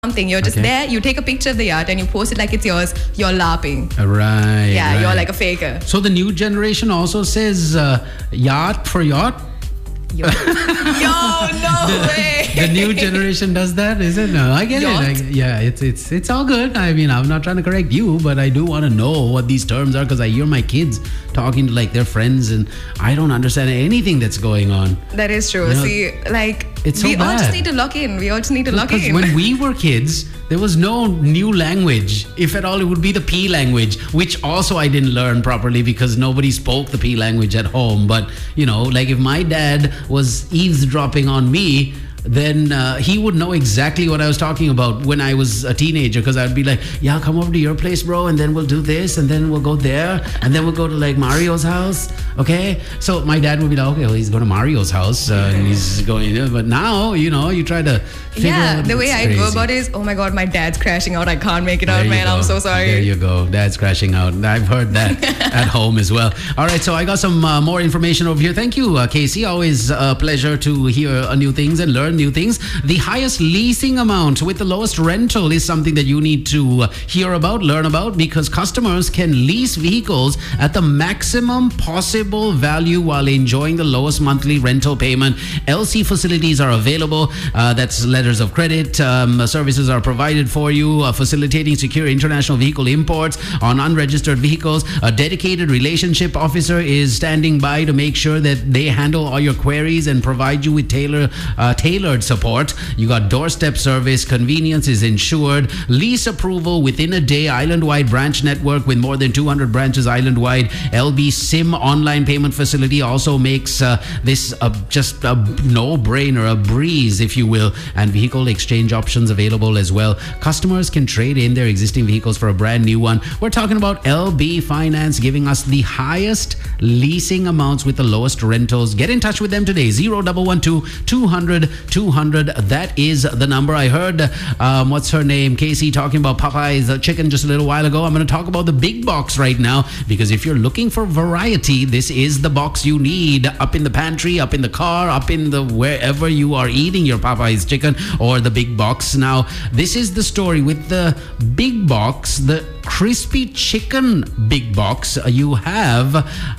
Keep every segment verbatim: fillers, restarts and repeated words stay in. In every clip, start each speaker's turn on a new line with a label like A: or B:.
A: something. You're just
B: Okay.
A: there, you take a picture of the yacht and you post it like it's yours. You're LARPing.
B: Right.
A: Yeah,
B: right.
A: you're like a faker.
B: So the new generation also says uh, yacht for yacht.
A: Yo, Yo no way.
B: The new generation does that, is it? No, I get
A: Yacht?
B: it. I, yeah, it's it's it's all good. I mean, I'm not trying to correct you, but I do want to know what these terms are because I hear my kids talking to like their friends, and I don't understand anything that's going on.
A: That is true.
B: You know,
A: See, like,
B: it's so
A: we all just
B: bad.
A: need to lock in. We all just need to lock
B: Because
A: in.
B: when we were kids, there was no new language. If at all, it would be the P language, which also I didn't learn properly because nobody spoke the P language at home. But, you know, like if my dad was eavesdropping on me, then uh, he would know exactly what I was talking about when I was a teenager, because I'd be like, yeah, come over to your place, bro, and then we'll do this, and then we'll go there, and then we'll go to like Mario's house, okay? So my dad would be like, okay, well, he's going to Mario's house, uh, and he's going, but now, you know, you try to figure
A: yeah,
B: out,
A: the way
B: it's
A: I go
B: crazy.
A: about it is, oh my god, my dad's crashing out. I can't make it
B: There
A: out,
B: you
A: man.
B: go.
A: I'm so sorry.
B: There you go. Dad's crashing out. I've heard that at home as well. All right, so I got some uh, more information over here. Thank you, uh, Casey. Always a pleasure to hear uh, new things and learn new things. The highest leasing amount with the lowest rental is something that you need to uh, hear about, learn about, because customers can lease vehicles at the maximum possible value while enjoying the lowest monthly rental payment. L C facilities are available. Uh, that's letters of credit. Um, services are provided for you, uh, facilitating secure international vehicle imports on unregistered vehicles. A dedicated relationship officer is standing by to make sure that they handle all your queries and provide you with tailor, uh, tailored support. You got doorstep service, convenience is ensured, lease approval within a day, island-wide branch network with more than two hundred branches island-wide. L B SIM online payment facility also makes uh, this uh, just a no-brainer, a breeze, if you will, and vehicle exchange options available as well. Customers can trade in their existing vehicles for a brand new one. We're talking about L B Finance giving us the highest leasing amounts with the lowest rentals. Get in touch with them today. zero one one two, two hundred, two hundred. That is the number. I heard, um, what's her name, Casey, talking about Popeye's uh, chicken just a little while ago. I'm going to talk about the big box right now, because if you're looking for variety, this is the box you need. Up in the pantry, up in the car, up in the wherever you are eating your Popeye's chicken or the big box. Now, this is the story with the big box, the crispy chicken big box. You have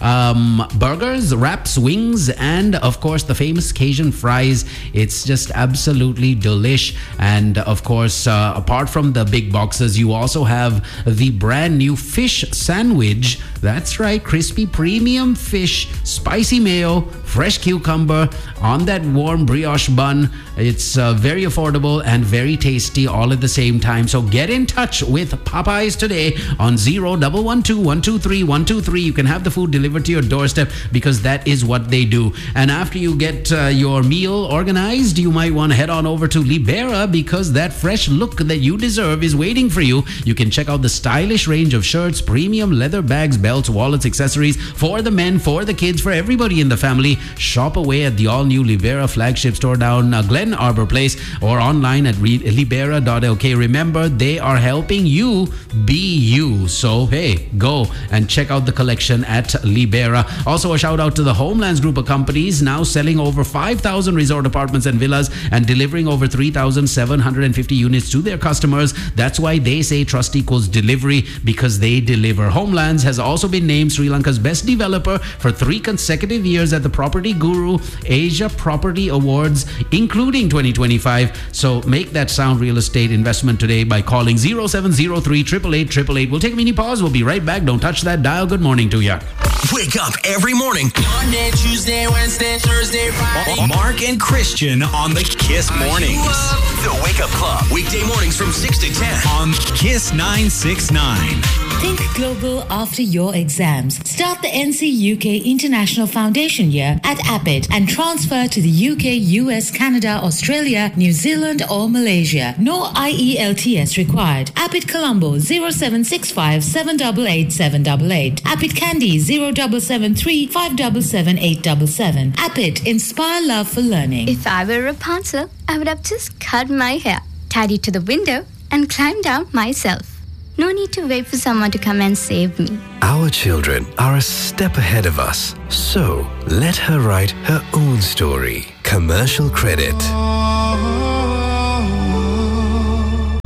B: um, burgers, wraps, wings, and of course the famous Cajun fries. It's just absolutely delish. And of course, uh, apart from the big boxes, you also have the brand new fish sandwich. That's right, crispy premium fish, spicy mayo, fresh cucumber on that warm brioche bun. It's uh, very affordable and very tasty all at the same time. So get in touch with Popeyes today on zero one one two, one two three, one two three. You can have the food delivered to your doorstep, because that is what they do. And after you get uh, your meal organized, you might want to head on over to Libera, because that fresh look that you deserve is waiting for you. You can check out the stylish range of shirts, premium leather bags, belts, wallets, accessories for the men, for the kids, for everybody in the family. Shop away at the all-new Libera flagship store down uh, Glen Arbor Place, or online at re- libera dot l k. Remember, they are helping you be you. So, hey, go and check out the collection at Libera. Also, a shout out to the Homelands group of companies, now selling over five thousand resort apartments and villas and delivering over three thousand seven hundred fifty units to their customers. That's why they say trust equals delivery, because they deliver. Homelands has also been named Sri Lanka's best developer for three consecutive years at the Property Guru Asia Property Awards, including twenty twenty-five. So make that sound real estate investment today by calling zero seven zero three, eight eight eight, eight eight eight. We'll take a mini pause. We'll be right back. Don't touch that dial. Good morning to you.
C: Wake up every morning. Monday, Tuesday, Wednesday, Thursday, Friday. Mark and Christian on the Kiss Mornings. The Wake Up Club. Weekday mornings from six to ten on Kiss nine six nine.
D: Think global after your exams. Start the N C U K International Foundation year at Abbott and transfer to the U K, U S, Canada, Australia, New Zealand or Malaysia. No I E L T S required. Abbott Colombo zero seven six five, seven eight eight, seven eight eight. Abbott Candy zero seven seven three, five seven seven, eight seven seven. Abbott, inspire love for learning.
E: If I were Rapunzel, I would have just cut my hair, tied it to the window, and climbed down myself. No need to wait for someone to come and save me.
F: Our children are a step ahead of us, so let her write her own story. Commercial credit.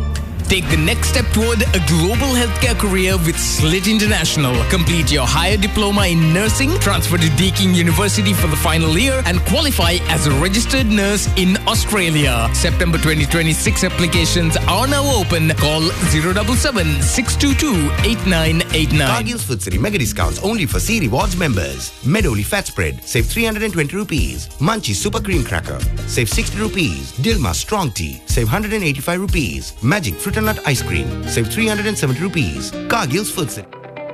G: Take the next step toward a global healthcare career with Slit International. Complete your higher diploma in nursing, transfer to Deakin University for the final year, and qualify as a registered nurse in Australia. September twenty twenty-six applications are now open. Call zero seven seven, six two two, eight nine eight nine.
H: Cargill's Food City mega discounts only for C Rewards members. Medoli Fat Spread, save three hundred twenty rupees. Munchie Super Cream Cracker, save sixty rupees. Dilma Strong Tea, save one hundred eighty-five rupees. Magic Fruit and Nut Ice Cream, save three hundred seventy rupees. Cargill's Food City.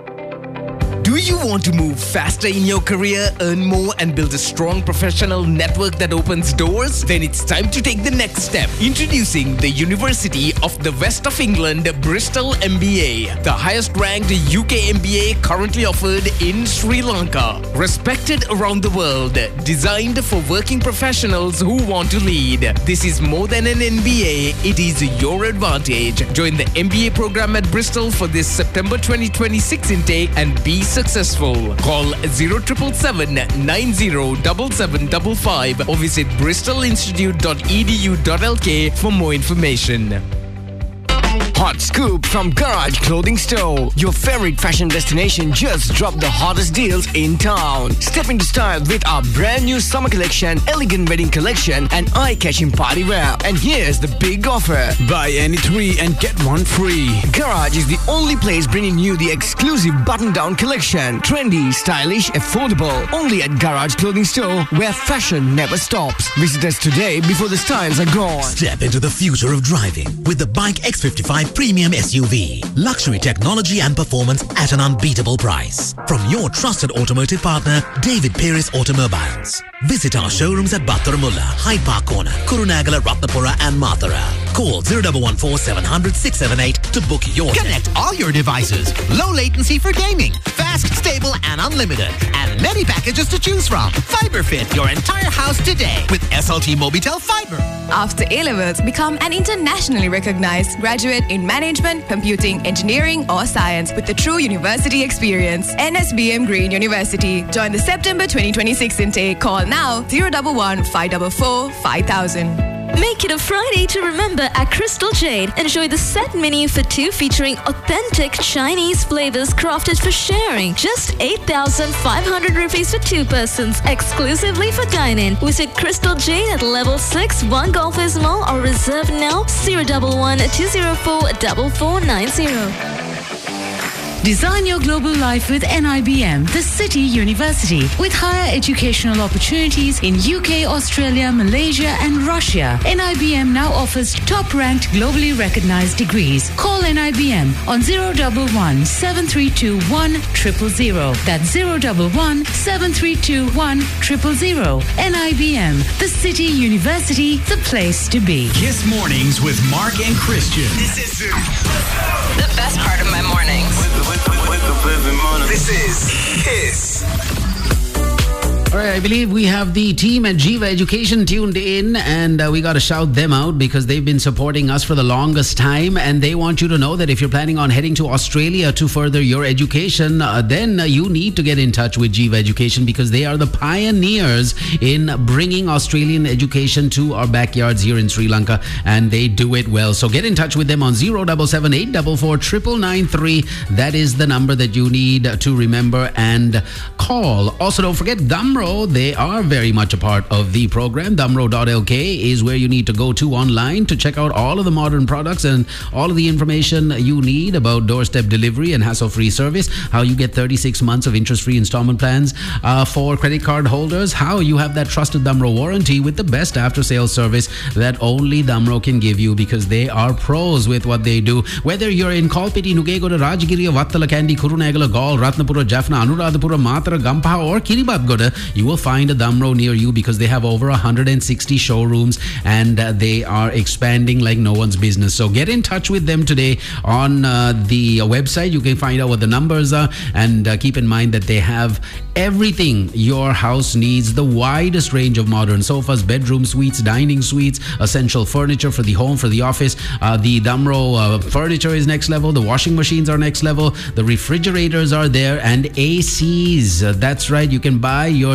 G: Do you want to move faster in your career, earn more, and build a strong professional network that opens doors? Then it's time to take the next step. Introducing the University of the West of England, Bristol M B A, the highest ranked U K M B A currently offered in Sri Lanka. Respected around the world, designed for working professionals who want to lead. This is more than an M B A, it is your advantage. Join the M B A program at Bristol for this September twenty twenty-six intake and be successful. Call zero seven seven, nine zero seven seven five five or visit bristol institute dot e d u dot l k for more information.
I: Hot scoop from Garage Clothing Store. Your favorite fashion destination just dropped the hottest deals in town. Step into style with our brand new summer collection, elegant wedding collection, and eye-catching party wear. And here's the big offer.
J: Buy any three and get one free.
I: Garage is the only place bringing you the exclusive button-down collection. Trendy, stylish, affordable. Only at Garage Clothing Store, where fashion never stops. Visit us today before the styles are gone.
K: Step into the future of driving with the Bike X fifty-five Premium S U V. Luxury technology and performance at an unbeatable price. From your trusted automotive partner, David Pierce Automobiles. Visit our showrooms at Battaramulla, Hyde Park Corner, Kurunagala, Ratnapura and Mathura. Call zero one one four, seven hundred, six seven eight to book your
L: Connect
K: test.
L: all your devices. Low latency for gaming. Fast, stable and unlimited. And many packages to choose from. FiberFit your entire house today with S L T Mobitel Fiber.
A: After A-levels, become an internationally recognized graduate in management, computing, engineering, or science with the true university experience. N S B M Green University. Join the September twenty twenty-six intake. Call now zero one one, five four four, five thousand.
M: Make it a Friday to remember at Crystal Jade. Enjoy the set menu for two featuring authentic Chinese flavors crafted for sharing. Just eight thousand five hundred rupees for two persons, exclusively for dine-in. Visit Crystal Jade at level six, One Golfers Mall or reserve now zero one one, two zero four, four four nine zero.
D: Design your global life with N I B M, the City University. With higher educational opportunities in U K, Australia, Malaysia and Russia, N I B M now offers top-ranked, globally recognized degrees. Call N I B M on zero one one, seven three two one, zero zero zero. That's zero one one, seven three two one, zero zero zero. N I B M, the City University, the place to be.
C: Kiss Mornings with Mark and Christian.
N: This is the best part of my mornings. This is Kiss.
B: All right, I believe we have the team at Jiva Education tuned in, and uh, we got to shout them out because they've been supporting us for the longest time, and they want you to know that if you're planning on heading to Australia to further your education, uh, then uh, you need to get in touch with Jiva Education because they are the pioneers in bringing Australian education to our backyards here in Sri Lanka, and they do it well. So get in touch with them on zero seven seven, eight four four, nine nine nine three. That is the number that you need to remember and call. Also, don't forget Gumroad. They are very much a part of the program. Dumro dot L K is where you need to go to online to check out all of the modern products and all of the information you need about doorstep delivery and hassle-free service, how you get thirty-six months of interest-free installment plans uh, for credit card holders, how you have that trusted Dumro warranty with the best after-sales service that only Dumro can give you because they are pros with what they do. Whether you're in Kalpiti, Nugegoda, Rajagiri, Vattala, Kandy, Kurunegala, Gaul, Ratnapura, Jaffna, Anuradhapura, Matra, Gampaha or Kiribatgoda, you will find a Dumro near you because they have over one hundred sixty showrooms and uh, they are expanding like no one's business. So get in touch with them today on uh, the website. You can find out what the numbers are, and uh, keep in mind that they have everything your house needs, the widest range of modern sofas, bedroom suites, dining suites, essential furniture for the home, for the office. Uh, the Dumro uh, furniture is next level. The washing machines are next level. The refrigerators are there, and A Cs. Uh, that's right. You can buy your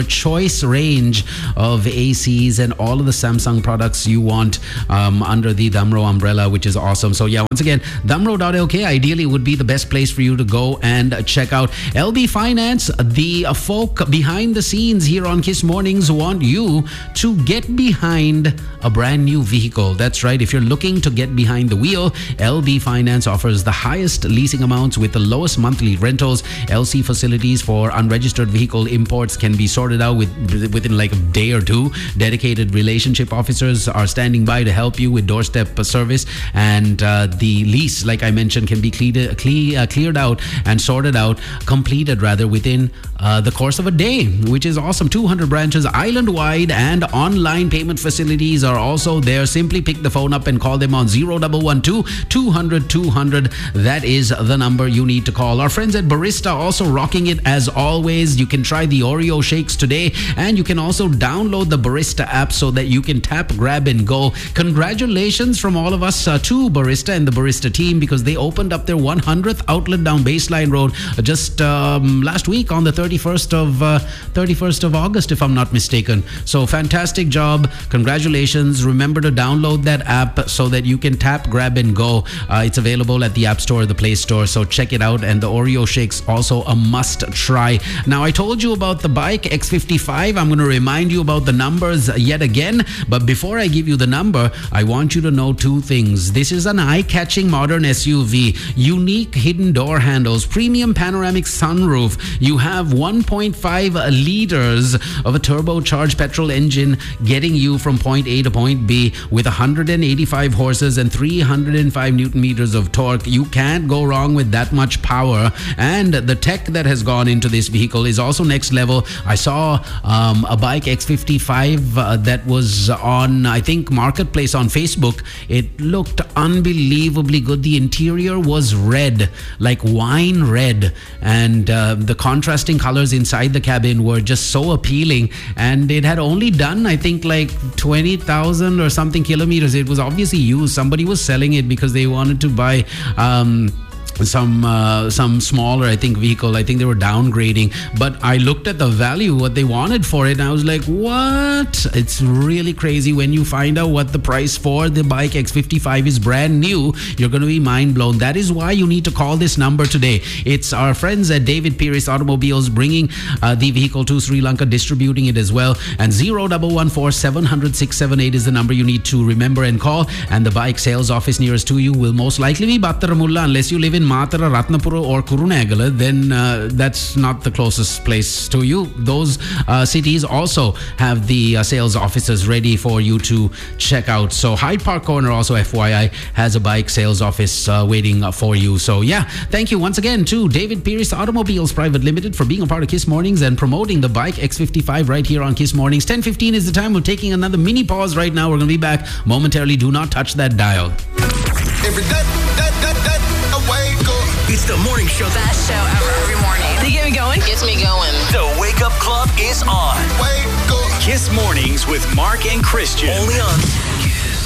B: choice range of A Cs and all of the Samsung products you want um, under the Damro umbrella, which is awesome. So yeah, once again, damro dot l k ideally would be the best place for you to go and check out. L B Finance, the uh, folk behind the scenes here on Kiss Mornings, want you to get behind a brand new vehicle. That's right. If you're looking to get behind the wheel, L B Finance offers the highest leasing amounts with the lowest monthly rentals. L C facilities for unregistered vehicle imports can be sorted out with, within like a day or two. Dedicated relationship officers are standing by to help you with doorstep service, and uh, the lease, like I mentioned, can be cleared, clear, uh, cleared out and sorted out, completed rather, within uh, the course of a day, which is awesome. two hundred branches island-wide, and online payment facilities are also there. Simply pick the phone up and call them on zero one one two, two hundred, two hundred. That is the number you need to call. Our friends at Barista also rocking it as always. You can try the Oreo shakes today, and you can also download the Barista app so that you can tap, grab, and go. Congratulations from all of us uh, to Barista and the Barista team, because they opened up their one hundredth outlet down Baseline Road uh, just um, last week on the thirty-first of uh, thirty-first of August, if I'm not mistaken. So fantastic job. Congratulations. Remember to download that app so that you can tap, grab, and go. Uh, it's available at the App Store or the Play Store, so check it out. And the Oreo shakes also a must try. Now, I told you about the bike X fifty-five. I'm going to remind you about the numbers yet again, but before I give you the number, I want you to know two things. This is an eye-catching modern S U V, unique hidden door handles, premium panoramic sunroof. You have one point five liters of a turbocharged petrol engine getting you from point A to point B with one hundred eighty-five horses and three hundred five newton meters of torque. You can't go wrong with that much power, and the tech that has gone into this vehicle is also next level. I saw um, a bike X fifty-five uh, that was on, I think, Marketplace on Facebook. It looked unbelievably good. The interior was red, like wine red, and uh, the contrasting colors inside the cabin were just so appealing. And it had only done, I think, like twenty thousand or something kilometers. It was obviously used. Somebody was selling it because they wanted to buy um some uh, some smaller, I think, vehicle. I think they were downgrading, but I looked at the value, what they wanted for it, and I was like, what? It's really crazy. When you find out what the price for the bike X fifty-five is brand new, you're going to be mind blown. That is why you need to call this number today. It's our friends at David Pierce Automobiles bringing uh, the vehicle to Sri Lanka, distributing it as well, and zero one one four, seven hundred, six seven eight is the number you need to remember and call. And the bike sales office nearest to you will most likely be Battaramulla, unless you live in Matara, Ratnapura or Kurunegala, then uh, that's not the closest place to you. Those uh, cities also have the uh, sales offices ready for you to check out. So Hyde Park Corner also, F Y I, has a bike sales office uh, waiting uh, for you. So yeah, thank you once again to David Pierce Automobiles Private Limited for being a part of Kiss Mornings and promoting the bike X fifty-five right here on Kiss Mornings. ten fifteen is the time. We're taking another mini pause right now. We're going to be back momentarily. Do not touch that dial.
C: Every day, that, that, that, I wake up. It's the morning show.
N: Best show ever every morning. They get me going. Gets me going.
C: The Wake Up Club is on. Wake up. Kiss Mornings with Mark and Christian. Only on